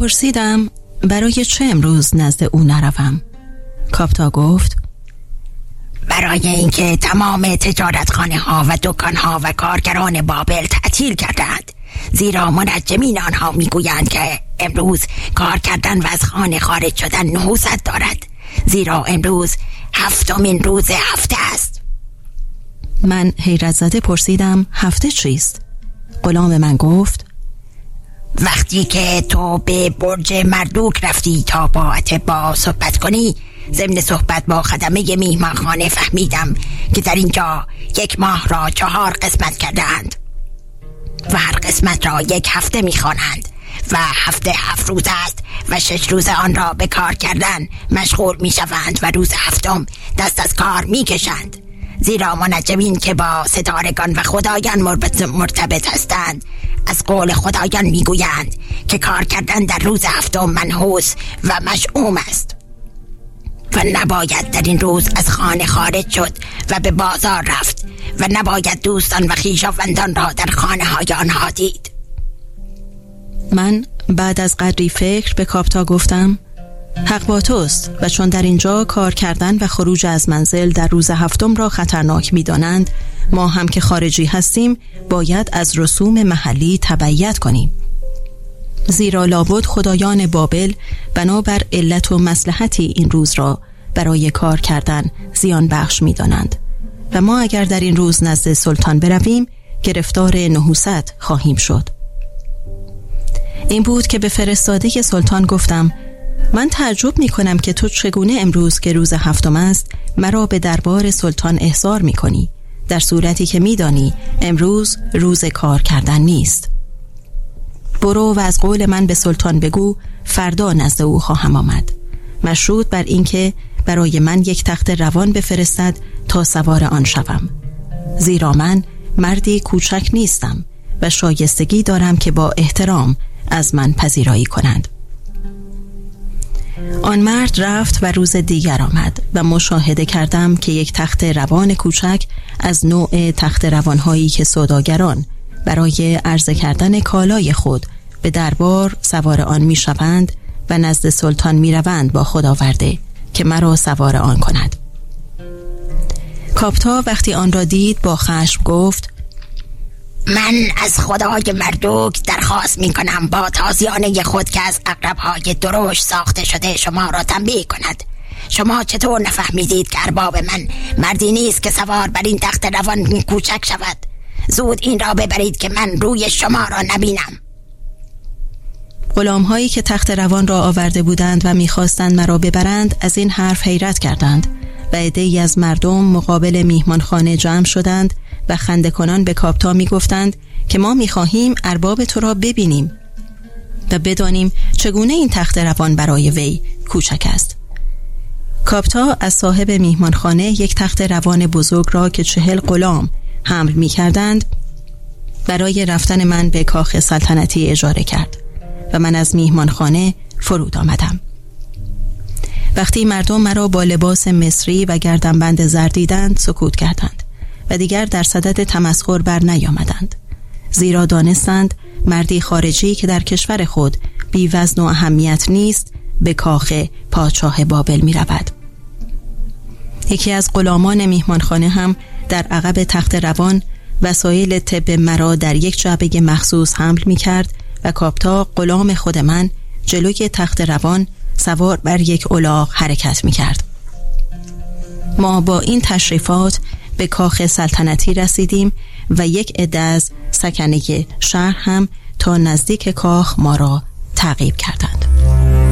پرسیدم برای چه امروز نزد او نروم؟ کاپتا گفت برای اینکه تمام تجارتخانه ها و دکان ها و کارگران بابل تعطیل کردند، زیرا منجمین آنها میگویند که امروز کار کردن و از خانه خارج شدن نحوست دارد، زیرا امروز 7مین روز هفته است. من حیرت زده پرسیدم هفته چیست؟ غلام من گفت وقتی که تو به برج مردوک رفتی تا با اتباع صحبت کنی، ضمن صحبت با خدمه میهمانخانه فهمیدم که در اینجا 1 ماه را 4 قسمت کردند و هر قسمت را 1 هفته میخوانند و هفته 7 روز است و 6 روز آن را به کار کردن مشغول میشوند و روز 7م دست از کار میکشند، زیرا منجمین که با ستارگان و خدایان مرتبط هستند از قول خدایان میگویند که کار کردن در روز 7م منحوس و مشؤوم است و نباید در این روز از خانه خارج شد و به بازار رفت و نباید دوستان و خویشاوندان را در خانه های آنها دید. من بعد از قدری فکر به کاپتا گفتم حق با توست و چون در اینجا کار کردن و خروج از منزل در روز 7م را خطرناک می دانند، ما هم که خارجی هستیم باید از رسوم محلی تبعیت کنیم، زیرا لابد خدایان بابل بنابر علت و مصلحتی این روز را برای کار کردن زیان بخش می دانند و ما اگر در این روز نزد سلطان برویم گرفتار نحوست خواهیم شد. این بود که به فرستاده سلطان گفتم من تعجب می کنم که تو چگونه امروز که روز 7م است مرا به دربار سلطان احضار می کنی، در صورتی که می دانی امروز روز کار کردن نیست. برو و از قول من به سلطان بگو فردا نزد او خواهم آمد، مشروط بر اینکه برای من 1 تخت روان بفرستد تا سوار آن شوم، زیرا من مردی کوچک نیستم و شایستگی دارم که با احترام از من پذیرایی کنند. آن مرد رفت و روز دیگر آمد و مشاهده کردم که 1 تخت روان کوچک از نوع تخت روانهایی که سوداگران برای عرضه کردن کالای خود به دربار سوار آن می شوند و نزد سلطان می روند با خود آورده که مرا سوار آن کند. کاپتا وقتی آن را دید با خشم گفت من از خدای مردوک درخواست می کنم با تازیانه خود که از عقرب‌های درشت ساخته شده شما را تنبیه کند. شما چطور نفهمیدید که ارباب من مردی نیست که سوار بر این تخت روان کوچک شود؟ زود این را ببرید که من روی شما را نبینم. غلام‌هایی که تخت روان را آورده بودند و می‌خواستند مرا ببرند از این حرف حیرت کردند و عده‌ای از مردم مقابل میهمانخانه جمع شدند و خنده کنان به کاپتا می‌گفتند که ما می‌خواهیم ارباب تو را ببینیم و بدانیم چگونه این تخت روان برای وی کوچک است. کاپتا از صاحب میهمانخانه 1 تخت روان بزرگ را که 40 غلام حمل می‌کردند برای رفتن من به کاخ سلطنتی اجاره کرد و من از میهمانخانه فرود آمدم. وقتی مردم مرا با لباس مصری و گردنبند زر دیدند سکوت کردند و دیگر در صدد تمسخر بر نیامدند، زیرا دانستند مردی خارجی که در کشور خود بی وزن و اهمیت نیست به کاخ پادشاه بابل می رود. یکی از غلامان میهمانخانه هم در عقب تخت روان وسایل طب مرا در 1 جعبه مخصوص حمل می کرد و کاپتا غلام خود من جلوی تخت روان سوار بر 1 الاغ حرکت می کرد. ما با این تشریفات به کاخ سلطنتی رسیدیم و 1 عده از سکنه شهر هم تا نزدیک کاخ ما را تعقیب کردند.